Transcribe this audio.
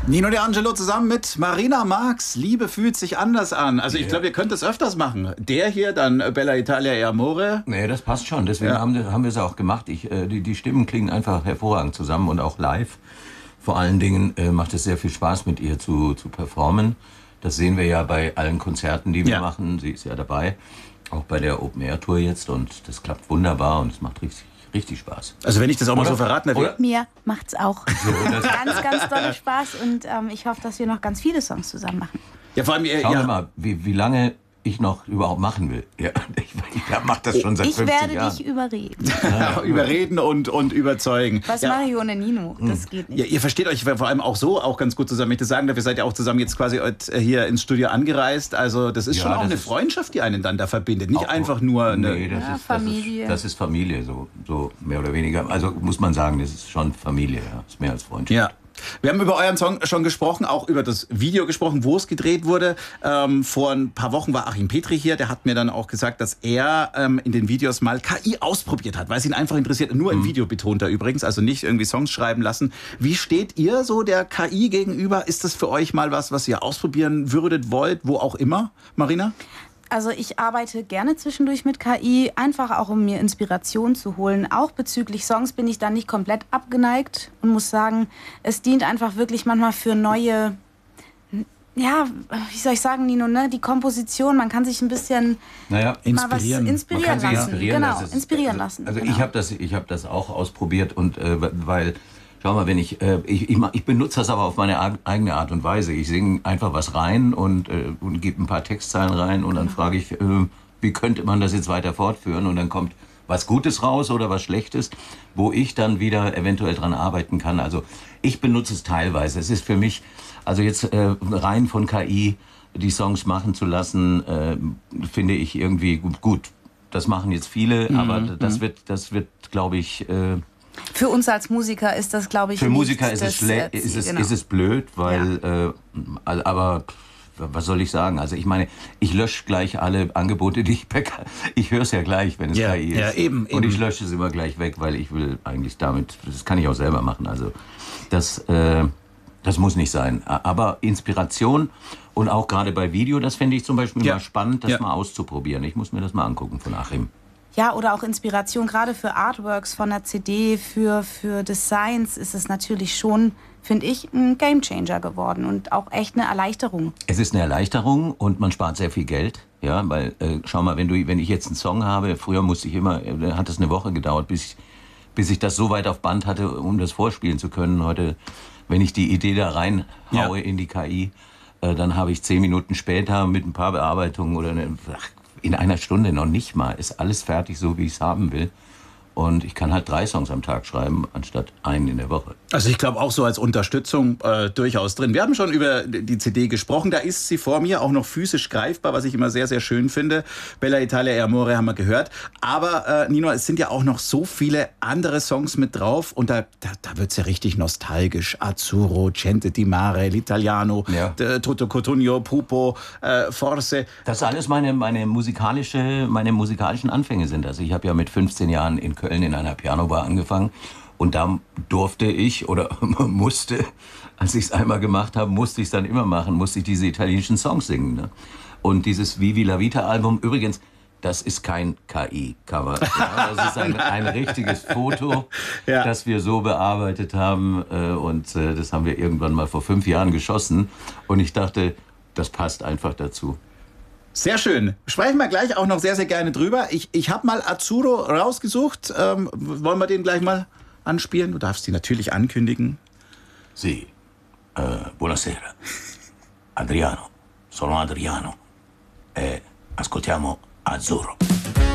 Nino D'Angelo zusammen mit Marina Marx. Liebe fühlt sich anders an. Also ich glaube, ihr könnt es öfters machen. Der hier, dann Bella Italia e Amore. Nee, das passt schon. Deswegen haben wir es auch gemacht. Die Stimmen klingen einfach hervorragend zusammen und auch live. Vor allen Dingen macht es sehr viel Spaß, mit ihr zu performen. Das sehen wir ja bei allen Konzerten, die wir machen. Sie ist ja dabei. Auch bei der Open-Air-Tour jetzt. Und das klappt wunderbar und es macht richtig Spaß. Also wenn ich das auch mal so verraten hätte. Mir macht's auch ganz dolle Spaß und ich hoffe, dass wir noch ganz viele Songs zusammen machen. Ja, vor allem Schauen wir mal, wie lange ich noch überhaupt machen will. Ja, ich mache das schon seit 50 Jahren. Ich werde dich überreden. Überreden und überzeugen. Was mache ich ohne Nino? Das geht nicht. Ja, ihr versteht euch vor allem auch so auch ganz gut zusammen. Ich das sagen darf, ihr seid ja auch zusammen jetzt quasi hier ins Studio angereist. Also das ist schon auch eine Freundschaft, die einen dann da verbindet. Nicht einfach nur eine... Nee, Familie. Das ist Familie, so mehr oder weniger. Also muss man sagen, das ist schon Familie. Ja. Das ist mehr als Freundschaft. Ja. Wir haben über euren Song schon gesprochen, auch über das Video gesprochen, wo es gedreht wurde. Vor ein paar Wochen war Achim Petri hier, der hat mir dann auch gesagt, dass er in den Videos mal KI ausprobiert hat, weil es ihn einfach interessiert. Nur im Video betont er übrigens, also nicht irgendwie Songs schreiben lassen. Wie steht ihr so der KI gegenüber? Ist das für euch mal was ihr ausprobieren würdet, wollt, wo auch immer, Marina? Also ich arbeite gerne zwischendurch mit KI, einfach auch um mir Inspiration zu holen. Auch bezüglich Songs bin ich dann nicht komplett abgeneigt und muss sagen, es dient einfach wirklich manchmal für neue, ja, wie soll ich sagen, Nino, ne? Die Komposition, man kann sich ein bisschen inspirieren lassen. Inspirieren lassen. Also genau. Ich hab das auch ausprobiert und weil... Schau mal, wenn ich benutze das aber auf meine eigene Art und Weise. Ich singe einfach was rein und gebe ein paar Textzeilen rein und dann frage ich, wie könnte man das jetzt weiter fortführen? Und dann kommt was Gutes raus oder was Schlechtes, wo ich dann wieder eventuell dran arbeiten kann. Also ich benutze es teilweise. Es ist für mich, also jetzt rein von KI die Songs machen zu lassen, finde ich irgendwie gut. Das machen jetzt viele, aber das wird, glaube ich... Für uns als Musiker ist das, glaube ich, für Musiker ist es blöd, weil, aber was soll ich sagen? Also ich meine, ich lösche gleich alle Angebote, die ich höre es ja gleich, wenn es KI ist. Ja, eben. Und ich lösche es immer gleich weg, weil ich will eigentlich damit, das kann ich auch selber machen. Also das muss nicht sein. Aber Inspiration und auch gerade bei Video, das finde ich zum Beispiel mal spannend, das mal auszuprobieren. Ich muss mir das mal angucken von Achim. Ja, oder auch Inspiration, gerade für Artworks von der CD, für Designs ist es natürlich schon, finde ich, ein Gamechanger geworden und auch echt eine Erleichterung. Es ist eine Erleichterung und man spart sehr viel Geld, ja, weil, schau mal, wenn ich jetzt einen Song habe, früher musste ich immer, hat es eine Woche gedauert, bis ich das so weit auf Band hatte, um das vorspielen zu können. Heute, wenn ich die Idee da reinhaue in die KI, dann habe ich 10 Minuten später mit ein paar Bearbeitungen oder in einer Stunde noch nicht mal, ist alles fertig, so wie ich es haben will. Und ich kann halt 3 Songs am Tag schreiben, anstatt einen in der Woche. Also ich glaube auch so als Unterstützung durchaus drin. Wir haben schon über die CD gesprochen, da ist sie vor mir auch noch physisch greifbar, was ich immer sehr, sehr schön finde. Bella Italia e Amore haben wir gehört. Aber Nino, es sind ja auch noch so viele andere Songs mit drauf und da wird es ja richtig nostalgisch. Azzurro, Cente di Mare, L'Italiano, Tutto Cotugno, Pupo, Forse. Das alles meine musikalischen Anfänge sind. Also ich habe ja mit 15 Jahren in Köln in einer Pianobar angefangen und da durfte ich oder musste, als ich es einmal gemacht habe, musste ich es dann immer machen, musste ich diese italienischen Songs singen. Ne? Und dieses Vivi la Vita Album, übrigens, das ist kein KI-Cover. Ja, das ist ein richtiges Foto, das wir so bearbeitet haben und das haben wir irgendwann mal vor 5 Jahren geschossen und ich dachte, das passt einfach dazu. Sehr schön. Sprechen wir gleich auch noch sehr, sehr gerne drüber. Ich habe mal Azzurro rausgesucht. Wollen wir den gleich mal anspielen? Du darfst ihn natürlich ankündigen. Sì. Buonasera. Adriano. Sono Adriano. Ascoltiamo Azzurro.